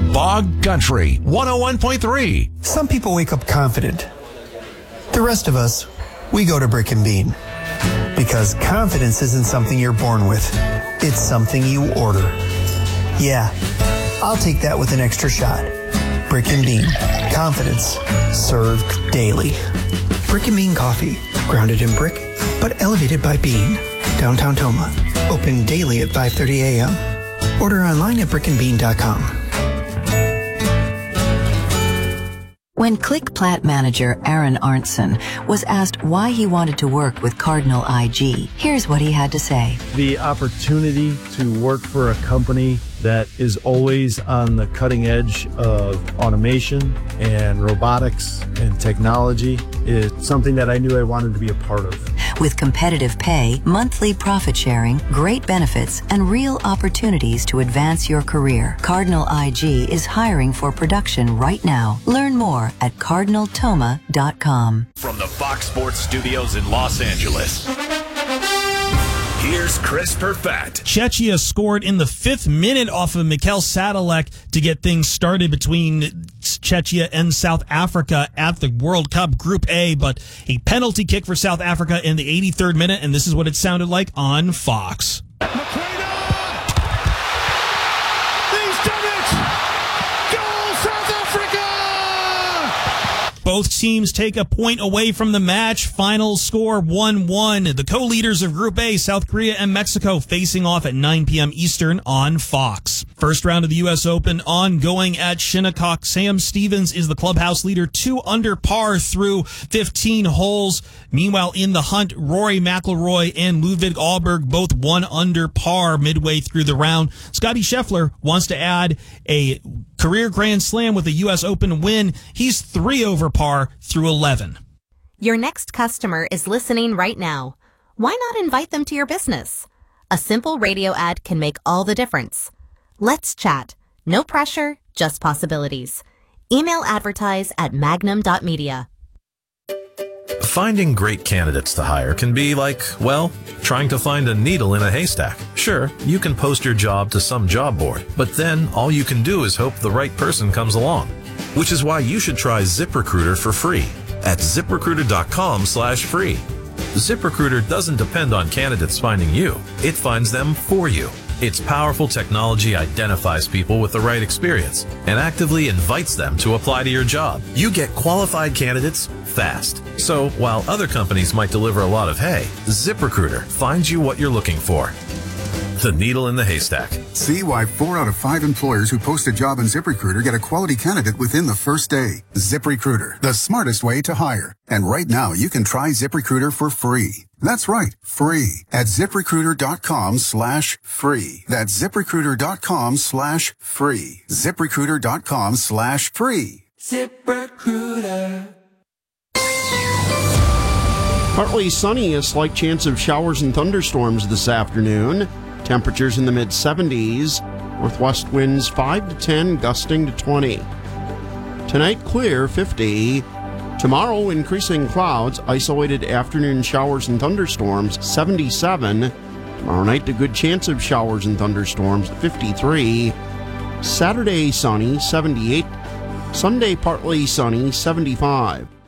Bog Country 101.3. Some people wake up confident. The rest of us, we go to Brick and Bean. Because confidence isn't something you're born with. It's something you order. Yeah, I'll take that with an extra shot. Brick and Bean. Confidence served daily. Brick and Bean coffee. Grounded in brick, but elevated by bean. Downtown Toma. Open daily at 5:30 a.m. Order online at brickandbean.com. When ClickPlat manager Aaron Arntzen was asked why he wanted to work with Cardinal IG, here's what he had to say. The opportunity to work for a company that is always on the cutting edge of automation and robotics and technology is something that I knew I wanted to be a part of. With competitive pay, monthly profit sharing, great benefits, and real opportunities to advance your career, Cardinal IG is hiring for production right now. Learn more at cardinaltoma.com. From the Fox Sports Studios in Los Angeles, here's Chris Perfett. Czechia scored in the 5th minute off of Mikel Sadalek to get things started between Czechia and South Africa at the World Cup Group A, but a penalty kick for South Africa in the 83rd minute, and this is what it sounded like on Fox. Both teams take a point away from the match. Final score 1-1. The co-leaders of Group A, South Korea and Mexico, facing off at 9 p.m. Eastern on Fox. First round of the U.S. Open ongoing at Shinnecock. Sam Stevens is the clubhouse leader, 2 under par through 15 holes. Meanwhile, in the hunt, Rory McIlroy and Ludwig Ahlberg both 1 under par midway through the round. Scottie Scheffler wants to add a career Grand Slam with a U.S. Open win. He's 3 over par through 11. Your next customer is listening right now. Why not invite them to your business? A simple radio ad can make all the difference. Let's chat. No pressure, just possibilities. Email advertise at magnum.media. Finding great candidates to hire can be like, well, trying to find a needle in a haystack. Sure, you can post your job to some job board, but then all you can do is hope the right person comes along. Which is why you should try ZipRecruiter for free at ZipRecruiter.com/free. ZipRecruiter doesn't depend on candidates finding you. It finds them for you. Its powerful technology identifies people with the right experience and actively invites them to apply to your job. You get qualified candidates fast. So while other companies might deliver a lot of hay, ZipRecruiter finds you what you're looking for. The needle in the haystack. See why 4 out of 5 employers who post a job on ZipRecruiter get a quality candidate within the first day. ZipRecruiter, the smartest way to hire. And right now, you can try ZipRecruiter for free. That's right, free at ZipRecruiter.com/free. That's ZipRecruiter.com/free. ZipRecruiter.com/free. ZipRecruiter. Partly sunny, a slight chance of showers and thunderstorms this afternoon. Temperatures in the mid-70s. Northwest winds 5 to 10, gusting to 20. Tonight, clear, 50. Tomorrow, increasing clouds, isolated afternoon showers and thunderstorms, 77. Tomorrow night, a good chance of showers and thunderstorms, 53. Saturday, sunny, 78. Sunday, partly sunny, 75.